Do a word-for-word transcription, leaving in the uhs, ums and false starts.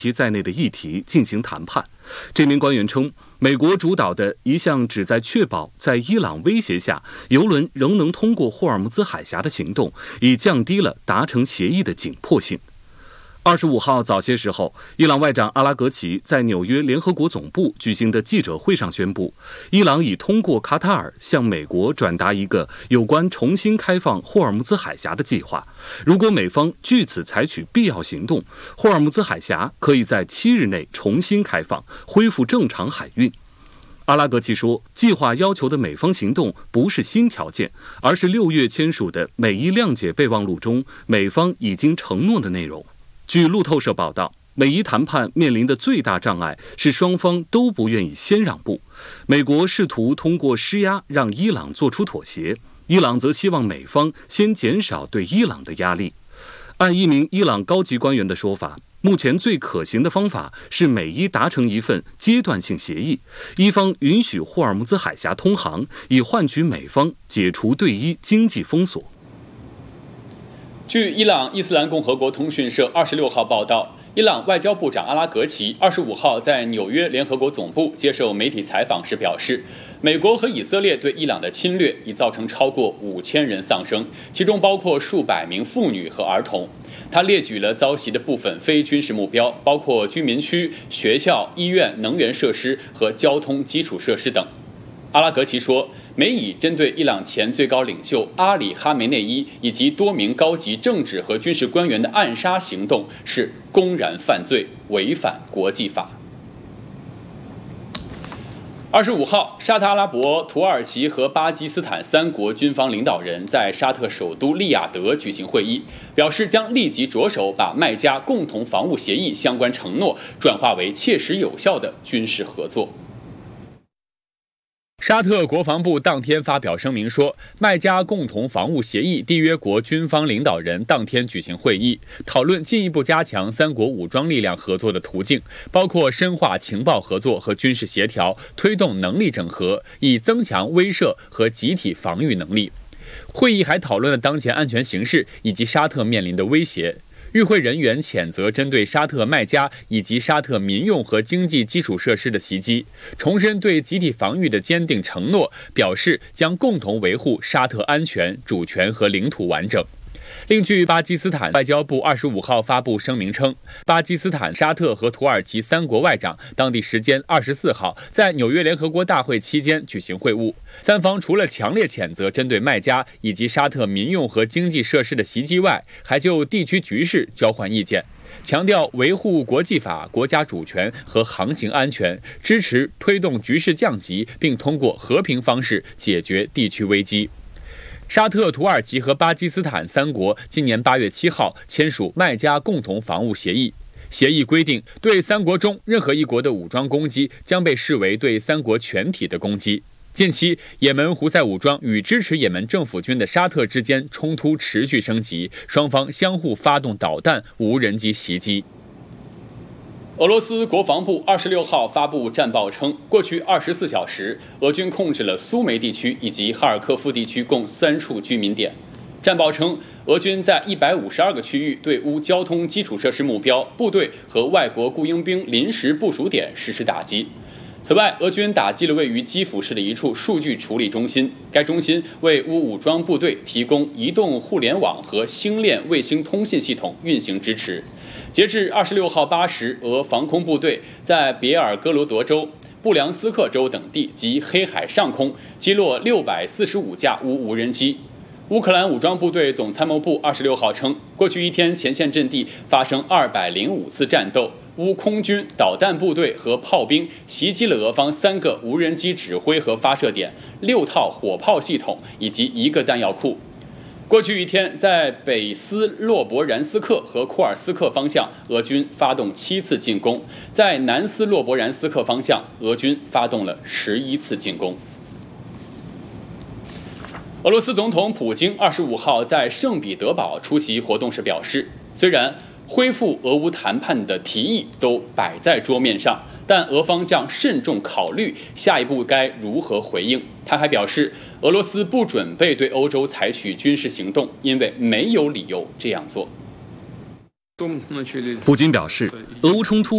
题在内的议题进行谈判。这名官员称，美国主导的一项旨在确保在伊朗威胁下，油轮仍能通过霍尔木兹海峡的行动，已降低了达成协议的紧迫性。二十五号早些时候，伊朗外长阿拉格齐在纽约联合国总部举行的记者会上宣布，伊朗已通过卡塔尔向美国转达一个有关重新开放霍尔木兹海峡的计划。如果美方据此采取必要行动，霍尔木兹海峡可以在七日内重新开放，恢复正常海运。阿拉格齐说，计划要求的美方行动不是新条件，而是六月签署的美伊谅解备忘录中美方已经承诺的内容。据路透社报道，美伊谈判面临的最大障碍是双方都不愿意先让步。美国试图通过施压让伊朗做出妥协，伊朗则希望美方先减少对伊朗的压力。按一名伊朗高级官员的说法，目前最可行的方法是美伊达成一份阶段性协议，伊方允许霍尔木兹海峡通航，以换取美方解除对伊经济封锁。 据伊朗伊斯兰共和国通讯社二十六号报道，伊朗外交部长阿拉格齐二十五号在纽约联合国总部接受媒体采访时表示，美国和以色列对伊朗的侵略已造成超过五千人丧生，其中包括数百名妇女和儿童。他列举了遭袭的部分非军事目标，包括居民区、学校、医院、能源设施和交通基础设施等。阿拉格齐说，美以针对伊朗前最高领袖阿里·哈梅内伊以及多名高级政治和军事官员的暗杀行动是公然犯罪，违反国际法。二十五号，沙特阿拉伯、土耳其和巴基斯坦三国军方领导人在沙特首都利雅得举行会议，表示将立即着手把麦加共同防务协议相关承诺转化为切实有效的军事合作。沙特国防部当天发表声明说，麦加共同防务协议缔约国军方领导人当天举行会议，讨论进一步加强三国武装力量合作的途径，包括深化情报合作和军事协调，推动能力整合，以增强威慑和集体防御能力。会议还讨论了当前安全形势以及沙特面临的威胁。与会人员谴责针对沙特麦加以及沙特民用和经济基础设施的袭击，重申对集体防御的坚定承诺，表示将共同维护沙特安全、主权和领土完整。另据巴基斯坦外交部二十五号发布声明称，巴基斯坦、沙特和土耳其三国外长当地时间二十四号在纽约联合国大会期间举行会晤，三方除了强烈谴责针对麦加以及沙特民用和经济设施的袭击外，还就地区局势交换意见，强调维护国际法、国家主权和航行安全，支持推动局势降级，并通过和平方式解决地区危机。沙特、土耳其和巴基斯坦三国今年八月七号签署麦加共同防务协议。协议规定，对三国中任何一国的武装攻击将被视为对三国全体的攻击。近期，也门胡塞武装与支持也门政府军的沙特之间冲突持续升级，双方相互发动导弹、无人机袭击。俄罗斯国防部二十六号发布战报称，过去二十四小时，俄军控制了苏梅地区以及哈尔科夫地区共三处居民点。战报称，俄军在一百五十二个区域对乌交通基础设施目标、部队和外国雇佣兵临时部署点实施打击。此外，俄军打击了位于基辅市的一处数据处理中心，该中心为乌武装部队提供移动互联网和星链卫星通信系统运行支持。截至二十六号八时，俄防空部队在别尔哥罗德州、布良斯克州等地及黑海上空击落六百四十五架乌无人机。乌克兰武装部队总参谋部二十六号称，过去一天前线阵地发生二百零五次战斗，乌空军、导弹部队和炮兵袭击了俄方三个无人机指挥和发射点、六套火炮系统以及一个弹药库。过去一天，在北斯洛伯然斯克和库尔斯克方向，俄军发动七次进攻；在南斯洛伯然斯克方向，俄军发动了十一次进攻。俄罗斯总统普京二十五号在圣彼得堡出席活动时表示，虽然恢复俄乌谈判的提议都摆在桌面上，但俄方将慎重考虑下一步该如何回应。他还表示，俄罗斯不准备对欧洲采取军事行动，因为没有理由这样做。 普京表示，俄乌冲突